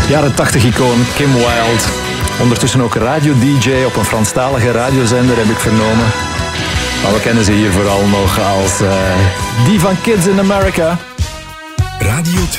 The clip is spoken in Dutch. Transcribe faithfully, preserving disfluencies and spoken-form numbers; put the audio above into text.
Jaren tachtig icoon Kim Wilde. Ondertussen ook radio-D J op een Franstalige radiozender, heb ik vernomen. Maar we kennen ze hier vooral nog als uh, die van Kids in America. Radio